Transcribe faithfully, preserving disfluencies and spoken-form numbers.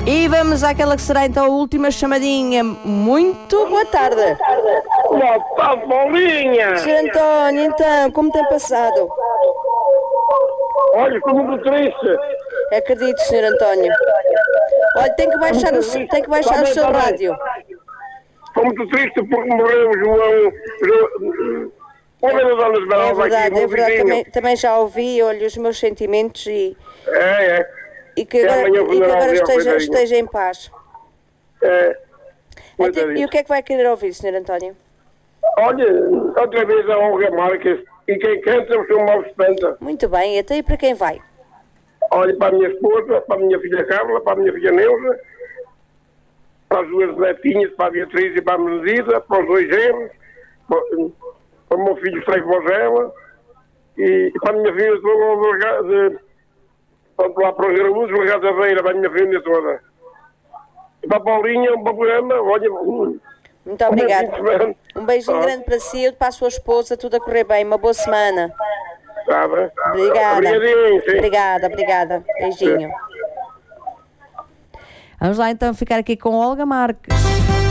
E vamos àquela que será então a última chamadinha. Muito boa tarde. Boa tarde, Paulinha. senhor António, então, como tem passado? Olha, estou muito triste. Acredito, senhor António. Olha, tem que baixar o, tem que baixar Tá o bem, seu tá bem. rádio. Estou muito triste porque morreu o João. Jo- O vereador das É Belas aqui, verdade, o é verdade. vizinho. Também, também já ouvi, olha, os meus sentimentos e, É, é. e que É agora, amanhã o e que funeral agora dele, esteja, coitadinho. esteja em paz. É. Então, Coitadinho. e o que é que vai querer ouvir, senhor António? Olha, outra vez a Olga Marques. E quem canta o seu mal espanta. Muito bem, até e para quem vai? Olha, para a minha esposa, para a minha filha Carla, para a minha filha Neuza, para as duas netinhas, para a Beatriz e para a Menezida, para os dois gêmeos, para, para o meu filho Frei Rosela e, e para a minha filha toda, de, de, lá para os Graúdos, o Legado da Beira, para a minha filha toda. E para a Paulinha, um programa, olha... Muito obrigada. Um beijinho grande para si, para a sua esposa, tudo a correr bem. Uma boa semana. Sabe? Obrigada. Obrigadinho, sim. Obrigada, obrigada. Beijinho. Vamos lá então ficar aqui com Olga Marques.